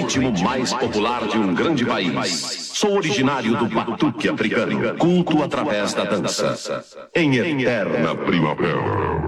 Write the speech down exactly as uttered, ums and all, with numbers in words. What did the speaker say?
ritmo mais popular de um grande país. Sou originário do batuque africano, culto através da dança. Em eterna primavera.